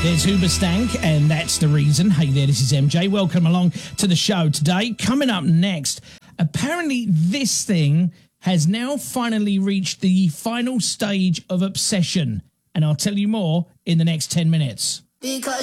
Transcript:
There's Hoobastank, and that's the reason. Hey there, this is MJ. Welcome along to the show today. Coming up next, apparently this thing has now finally reached the final stage of obsession, and I'll tell you more in the next 10 minutes. Because